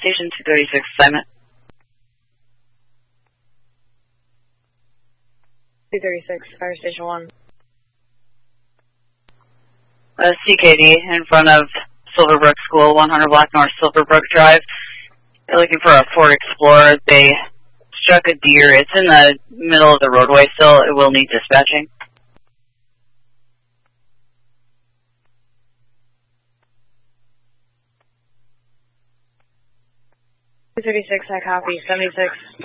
Station 236 assignment. 236, Fire Station 1. CKD in front of Silverbrook School, 100 Block North Silverbrook Drive. They're looking for a Ford Explorer. They struck a deer. It's in the middle of the roadway still. It will need dispatching. 236, I copy. 76,